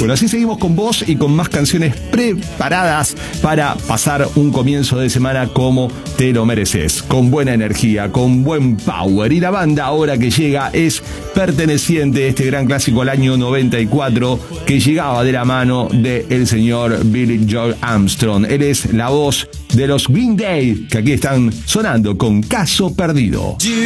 Bueno, así seguimos con vos y con más canciones preparadas para pasar un comienzo de semana como te lo mereces, con buena energía, con buen power. Y la banda ahora que llega es perteneciente a este gran clásico al año 94 que llegaba de la mano del señor Billy Joel Armstrong. Él es la voz de los Green Day, que aquí están sonando con Caso Perdido.